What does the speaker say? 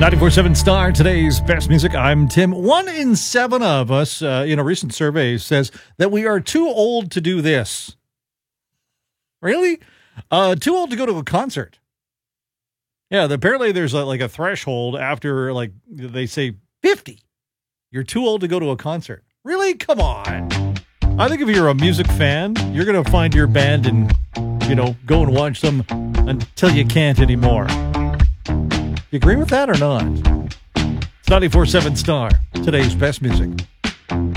94.7 Star, today's best music. I'm Tim. 1 in 7 of us in a recent survey says that we are too old to do this. Really? Too old to go to a concert. Yeah, apparently there's a threshold after, they say 50. You're too old to go to a concert. Really? Come on. I think if you're a music fan, you're going to find your band and, go and watch them until you can't anymore. You agree with that or not? It's 94.7 Star, today's best music.